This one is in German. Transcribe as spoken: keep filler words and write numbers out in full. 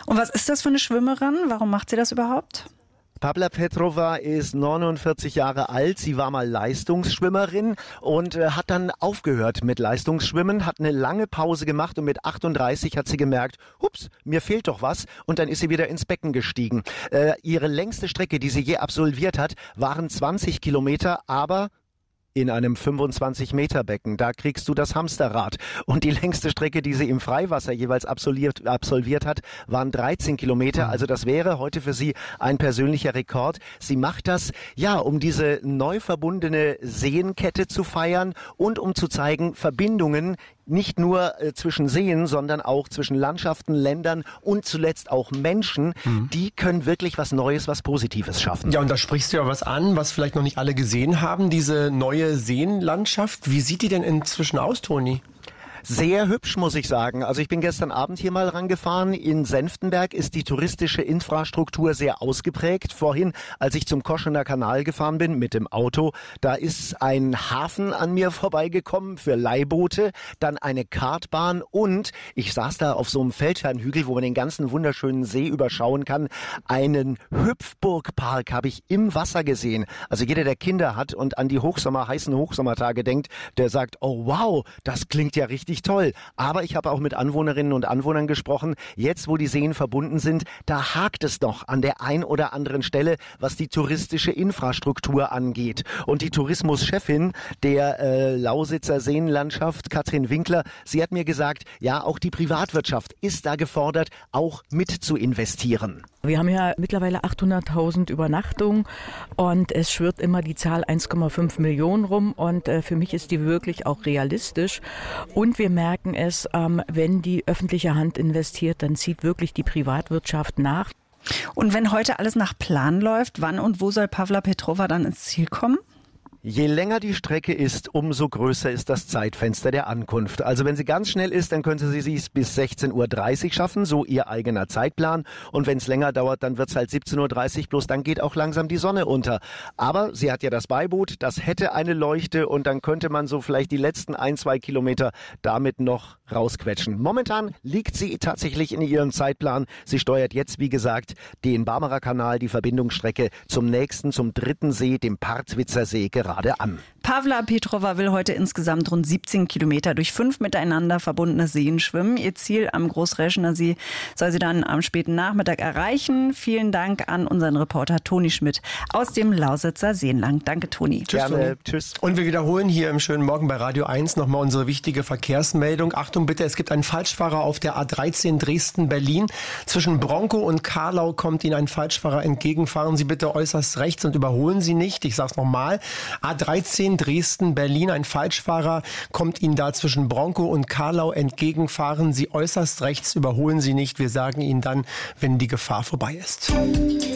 Und was ist das für eine Schwimmerin? Warum macht sie das überhaupt? Pavla Petrova ist neunundvierzig Jahre alt. Sie war mal Leistungsschwimmerin und äh, hat dann aufgehört mit Leistungsschwimmen, hat eine lange Pause gemacht und mit achtunddreißig hat sie gemerkt, hups, mir fehlt doch was, und dann ist sie wieder ins Becken gestiegen. Äh, ihre längste Strecke, die sie je absolviert hat, waren zwanzig Kilometer, aber in einem fünfundzwanzig Meter Becken. Da kriegst du das Hamsterrad. Und die längste Strecke, die sie im Freiwasser jeweils absolviert, absolviert hat, waren dreizehn Kilometer. Also das wäre heute für sie ein persönlicher Rekord. Sie macht das, ja, um diese neu verbundene Seenkette zu feiern und um zu zeigen, Verbindungen nicht nur äh, zwischen Seen, sondern auch zwischen Landschaften, Ländern und zuletzt auch Menschen, mhm. die können wirklich was Neues, was Positives schaffen. Ja, und da sprichst du ja was an, was vielleicht noch nicht alle gesehen haben, diese neue Seenlandschaft. Wie sieht die denn inzwischen aus, Toni? Sehr hübsch, muss ich sagen. Also ich bin gestern Abend hier mal rangefahren. In Senftenberg ist die touristische Infrastruktur sehr ausgeprägt. Vorhin, als ich zum Koschener Kanal gefahren bin mit dem Auto, da ist ein Hafen an mir vorbeigekommen für Leihboote, dann eine Kartbahn und ich saß da auf so einem Feldherrnhügel, wo man den ganzen wunderschönen See überschauen kann. Einen Hüpfburgpark habe ich im Wasser gesehen. Also jeder, der Kinder hat und an die Hochsommer, heißen Hochsommertage denkt, der sagt, oh wow, das klingt ja richtig toll. Aber ich habe auch mit Anwohnerinnen und Anwohnern gesprochen. Jetzt, wo die Seen verbunden sind, da hakt es noch an der ein oder anderen Stelle, was die touristische Infrastruktur angeht. Und die Tourismuschefin der äh, Lausitzer Seenlandschaft, Katrin Winkler, sie hat mir gesagt, ja, auch die Privatwirtschaft ist da gefordert, auch mit zu investieren. Wir haben ja mittlerweile achthunderttausend Übernachtungen und es schwirrt immer die Zahl eins Komma fünf Millionen rum und äh, für mich ist die wirklich auch realistisch. Und wir merken es, ähm, wenn die öffentliche Hand investiert, dann zieht wirklich die Privatwirtschaft nach. Und wenn heute alles nach Plan läuft, wann und wo soll Pavla Petrova dann ins Ziel kommen? Je länger die Strecke ist, umso größer ist das Zeitfenster der Ankunft. Also wenn sie ganz schnell ist, dann könnte sie es bis sechzehn Uhr dreißig schaffen, so ihr eigener Zeitplan. Und wenn es länger dauert, dann wird es halt siebzehn Uhr dreißig, bloß dann geht auch langsam die Sonne unter. Aber sie hat ja das Beiboot, das hätte eine Leuchte und dann könnte man so vielleicht die letzten ein, zwei Kilometer damit noch rausquetschen. Momentan liegt sie tatsächlich in ihrem Zeitplan. Sie steuert jetzt, wie gesagt, den Barmerer Kanal, die Verbindungsstrecke zum nächsten, zum dritten See, dem Partwitzer See, gerade an. Pavla Petrova will heute insgesamt rund siebzehn Kilometer durch fünf miteinander verbundene Seen schwimmen. Ihr Ziel am Großräschener See soll sie dann am späten Nachmittag erreichen. Vielen Dank an unseren Reporter Toni Schmidt aus dem Lausitzer Seenland. Danke, Toni. Tschüss, Gerne. Toni. Tschüss. Und wir wiederholen hier im schönen Morgen bei Radio eins nochmal unsere wichtige Verkehrsmeldung. Achtung bitte, es gibt einen Falschfahrer auf der A dreizehn Dresden-Berlin. Zwischen Bronkow und Karlau kommt Ihnen ein Falschfahrer entgegen. Fahren Sie bitte äußerst rechts und überholen Sie nicht. Ich sage es nochmal. A dreizehn Dresden-Berlin, ein Falschfahrer kommt Ihnen da zwischen Bronkow und Karlau entgegen. Fahren Sie äußerst rechts, überholen Sie nicht. Wir sagen Ihnen dann, wenn die Gefahr vorbei ist.